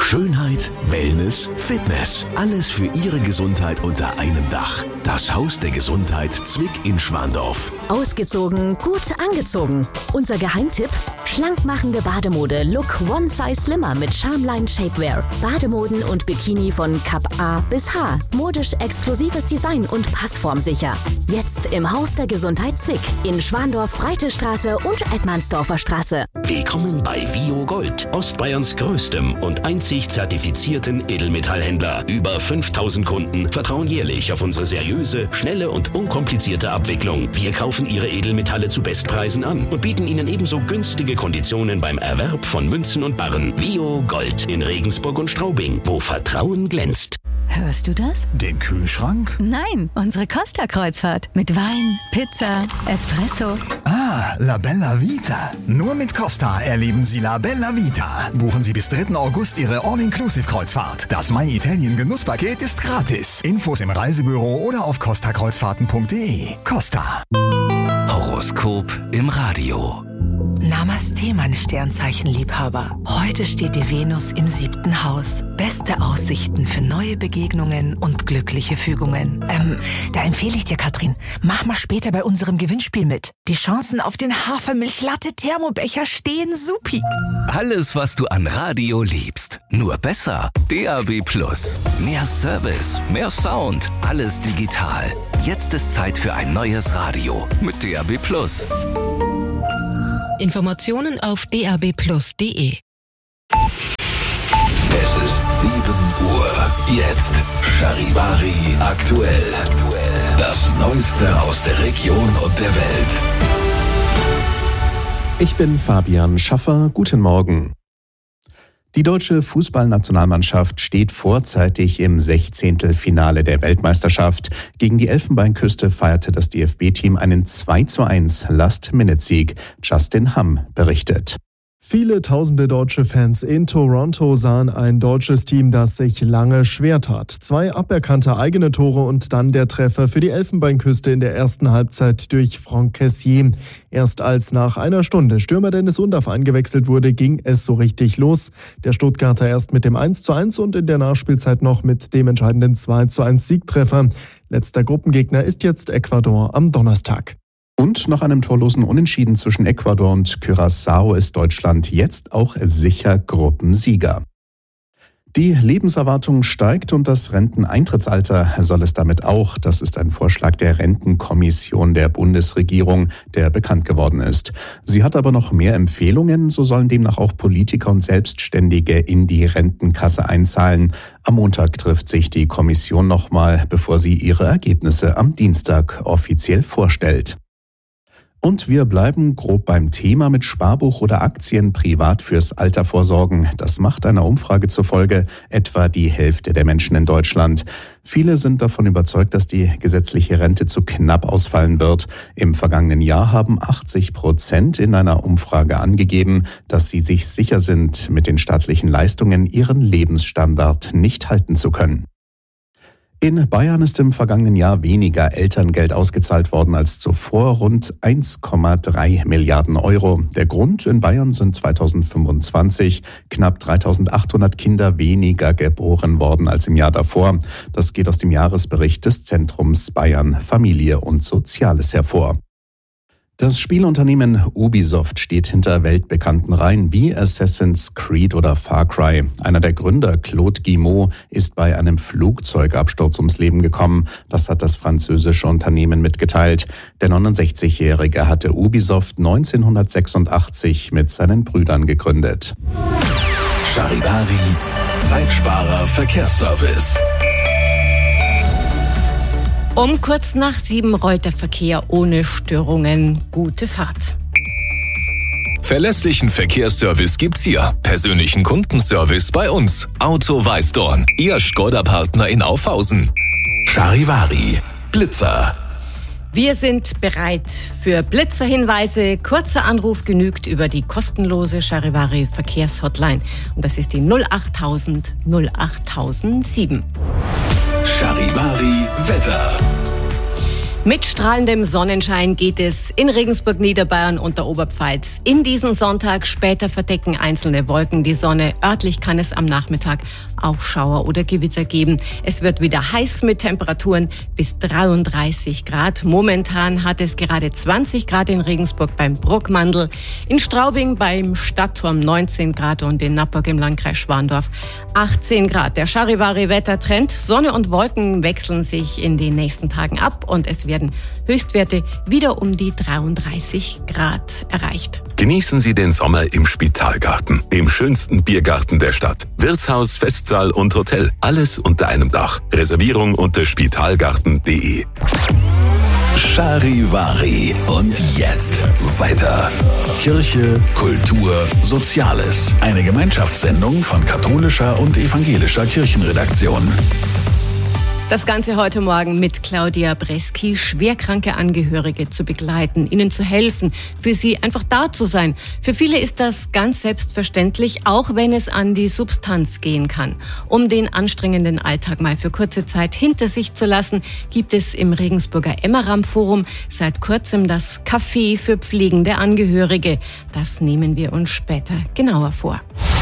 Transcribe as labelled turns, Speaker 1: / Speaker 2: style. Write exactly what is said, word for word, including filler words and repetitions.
Speaker 1: Schönheit, Wellness, Fitness. Alles für Ihre Gesundheit unter einem Dach. Das Haus der Gesundheit Zwick in Schwandorf.
Speaker 2: Ausgezogen, gut angezogen. Unser Geheimtipp? Schlankmachende Bademode Look One Size Slimmer mit Charmline Shapewear. Bademoden und Bikini von Cup A bis H. Modisch exklusives Design und passformsicher. Jetzt im Haus der Gesundheit Zwick in Schwandorf, Breite Straße und Edmandsdorfer Straße.
Speaker 1: Willkommen bei Vio Gold, Ostbayerns größtem und einzig zertifizierten Edelmetallhändler. Über fünftausend Kunden vertrauen jährlich auf unsere seriöse, schnelle und unkomplizierte Abwicklung. Wir kaufen Ihre Edelmetalle zu Bestpreisen an und bieten Ihnen ebenso günstige Konditionen beim Erwerb von Münzen und Barren. Vio Gold in Regensburg und Straubing, wo Vertrauen glänzt.
Speaker 3: Hörst du das?
Speaker 4: Den Kühlschrank?
Speaker 3: Nein, unsere Costa-Kreuzfahrt. Mit Wein, Pizza, Espresso.
Speaker 4: Ah, La Bella Vita. Nur mit Costa erleben Sie La Bella Vita. Buchen Sie bis dritten August Ihre All-Inclusive-Kreuzfahrt. Das My Italien Genusspaket ist gratis. Infos im Reisebüro oder auf costa kreuzfahrten punkt de. Costa.
Speaker 1: Horoskop im Radio.
Speaker 5: Namaste, meine Sternzeichenliebhaber. Heute steht die Venus im siebten Haus. Beste Aussichten für neue Begegnungen und glückliche Fügungen. Ähm, da empfehle ich dir, Katrin, mach mal später bei unserem Gewinnspiel mit. Die Chancen auf den Hafermilch-Latte-Thermobecher stehen supi.
Speaker 1: Alles, was du an Radio liebst, nur besser. D A B Plus. Mehr Service, mehr Sound, alles digital. Jetzt ist Zeit für ein neues Radio mit D A B Plus.
Speaker 6: Informationen auf d a b plus punkt de.
Speaker 1: Es ist sieben Uhr. Jetzt Charivari aktuell. Das Neueste aus der Region und der Welt.
Speaker 7: Ich bin Fabian Schaffer. Guten Morgen. Die deutsche Fußballnationalmannschaft steht vorzeitig im Sechzehntelfinale der Weltmeisterschaft. Gegen die Elfenbeinküste feierte das D F B-Team einen zwei zu eins Last-Minute-Sieg. Justin Hamm berichtet.
Speaker 8: Viele tausende deutsche Fans in Toronto sahen ein deutsches Team, das sich lange schwer tat. Zwei aberkannte eigene Tore und dann der Treffer für die Elfenbeinküste in der ersten Halbzeit durch Franck Kessié. Erst als nach einer Stunde Stürmer Dennis Undaff eingewechselt wurde, ging es so richtig los. Der Stuttgarter erst mit dem eins zu eins und in der Nachspielzeit noch mit dem entscheidenden zwei zu eins Siegtreffer. Letzter Gruppengegner ist jetzt Ecuador am Donnerstag.
Speaker 7: Und nach einem torlosen Unentschieden zwischen Ecuador und Curaçao ist Deutschland jetzt auch sicher Gruppensieger. Die Lebenserwartung steigt und das Renteneintrittsalter soll es damit auch. Das ist ein Vorschlag der Rentenkommission der Bundesregierung, der bekannt geworden ist. Sie hat aber noch mehr Empfehlungen. So sollen demnach auch Politiker und Selbstständige in die Rentenkasse einzahlen. Am Montag trifft sich die Kommission nochmal, bevor sie ihre Ergebnisse am Dienstag offiziell vorstellt. Und wir bleiben grob beim Thema mit Sparbuch oder Aktien privat fürs Alter vorsorgen. Das macht einer Umfrage zufolge etwa die Hälfte der Menschen in Deutschland. Viele sind davon überzeugt, dass die gesetzliche Rente zu knapp ausfallen wird. Im vergangenen Jahr haben achtzig Prozent in einer Umfrage angegeben, dass sie sich sicher sind, mit den staatlichen Leistungen ihren Lebensstandard nicht halten zu können. In Bayern ist im vergangenen Jahr weniger Elterngeld ausgezahlt worden als zuvor, rund eins Komma drei Milliarden Euro. Der Grund: in Bayern sind zweitausendfünfundzwanzig knapp dreitausendachthundert Kinder weniger geboren worden als im Jahr davor. Das geht aus dem Jahresbericht des Zentrums Bayern Familie und Soziales hervor. Das Spielunternehmen Ubisoft steht hinter weltbekannten Reihen wie Assassin's Creed oder Far Cry. Einer der Gründer, Claude Guillemot, ist bei einem Flugzeugabsturz ums Leben gekommen. Das hat das französische Unternehmen mitgeteilt. Der neunundsechzigjährige hatte Ubisoft neunzehnhundertsechsundachtzig mit seinen Brüdern gegründet.
Speaker 1: Charivari, Zeitsparer Verkehrsservice.
Speaker 6: Um kurz nach sieben rollt der Verkehr ohne Störungen. Gute Fahrt.
Speaker 9: Verlässlichen Verkehrsservice gibt's hier. Persönlichen Kundenservice bei uns. Auto Weißdorn, Ihr Skoda-Partner in Aufhausen.
Speaker 1: Charivari, Blitzer.
Speaker 6: Wir sind bereit für Blitzerhinweise. Kurzer Anruf genügt über die kostenlose Charivari Verkehrshotline. Und das ist die null achttausend null achttausendsieben.
Speaker 1: Charivari Wetter.
Speaker 6: Mit strahlendem Sonnenschein geht es in Regensburg, Niederbayern und der Oberpfalz. In diesen Sonntag später verdecken einzelne Wolken die Sonne. Örtlich kann es am Nachmittag auch Schauer oder Gewitter geben. Es wird wieder heiß mit Temperaturen bis dreiunddreißig Grad. Momentan hat es gerade zwanzig Grad in Regensburg beim Bruckmandl, in Straubing beim Stadtturm neunzehn Grad und in Nappburg im Landkreis Schwandorf achtzehn Grad. Der Charivari-Wettertrend, Sonne und Wolken wechseln sich in den nächsten Tagen ab und es werden Höchstwerte wieder um die dreiunddreißig Grad erreicht.
Speaker 9: Genießen Sie den Sommer im Spitalgarten, dem schönsten Biergarten der Stadt. Wirtshaus, Festsaal und Hotel, alles unter einem Dach. Reservierung unter spitalgarten punkt de.
Speaker 1: Charivari. Und jetzt weiter. Kirche, Kultur, Soziales. Eine Gemeinschaftssendung von katholischer und evangelischer Kirchenredaktion.
Speaker 6: Das Ganze heute Morgen mit Claudia Breski, schwerkranke Angehörige zu begleiten, ihnen zu helfen, für sie einfach da zu sein. Für viele ist das ganz selbstverständlich, auch wenn es an die Substanz gehen kann. Um den anstrengenden Alltag mal für kurze Zeit hinter sich zu lassen, gibt es im Regensburger Emmeram-Forum seit kurzem das Café für pflegende Angehörige. Das nehmen wir uns später genauer vor.